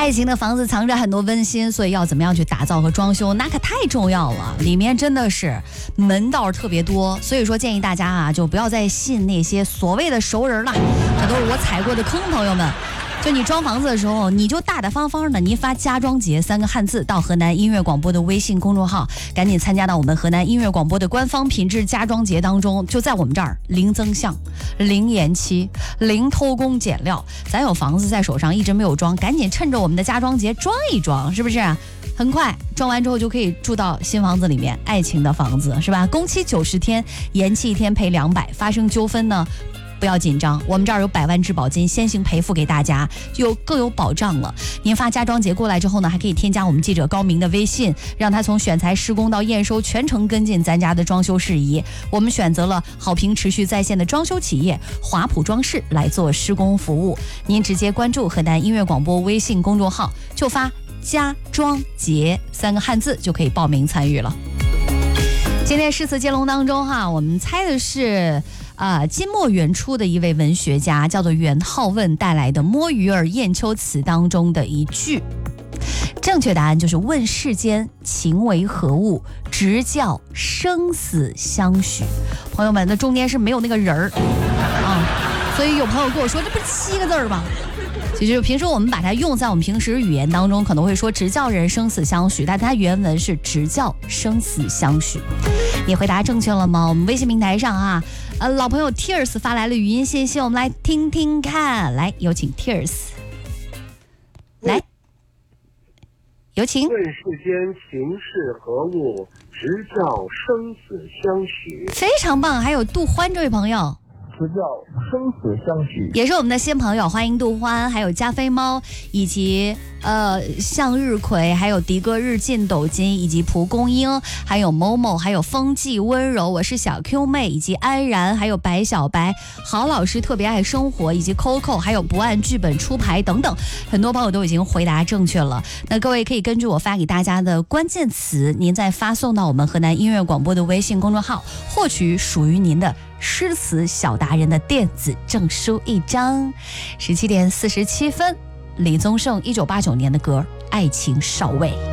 爱情的房子藏着很多温馨，所以要怎么样去打造和装修，那可太重要了。里面真的是门道特别多，所以说建议大家啊，就不要再信那些所谓的熟人了，这都是我踩过的坑，朋友们。就你装房子的时候，你就大大方方的，你发家装节3个汉字到河南音乐广播的微信公众号，赶紧参加到我们河南音乐广播的官方品质家装节当中。就在我们这儿，零增项、零延期、零偷工减料。咱有房子在手上一直没有装，赶紧趁着我们的家装节装一装，是不是？很快装完之后就可以住到新房子里面，爱情的房子是吧？工期90天，延期1天赔200，发生纠纷呢？不要紧张，我们这儿有100万质保金先行赔付给大家，就更有保障了。您发家装节过来之后呢，还可以添加我们记者高明的微信，让他从选材施工到验收全程跟进咱家的装修事宜。我们选择了好评持续在线的装修企业华普装饰来做施工服务。您直接关注河南音乐广播微信公众号，就发家装节3个汉字就可以报名参与了。今天诗词接龙当中哈，我们猜的是金末元初的一位文学家叫做元好问带来的《摸鱼儿燕秋词》当中的一句，正确答案就是问世间情为何物，直教生死相许。朋友们，那中间是没有那个人儿所以有朋友跟我说这不是7个字吗？其实平时我们把它用在我们平时语言当中，可能会说直教人生死相许，但它原文是直教生死相许。你回答正确了吗？我们微信平台上老朋友 Tears 发来了语音信息，我们来听听看。来，有请 Tears。来，有请。 问世间情是何物，直教生死相许。 非常棒，还有杜欢这位朋友。 直教生死相许， 也是我们的新朋友，欢迎杜欢，还有加菲猫，以及向日葵，还有迪哥日进斗金，以及蒲公英，还有某某，还有风纪温柔，我是小 Q 妹，以及安然，还有白小白，郝老师特别爱生活，以及 Coco， 还有不按剧本出牌等等，很多朋友都已经回答正确了。那各位可以根据我发给大家的关键词，您再发送到我们河南音乐广播的微信公众号，获取属于您的诗词小达人的电子证书1张。17点47分，李宗盛1989年的歌《爱情少尉》。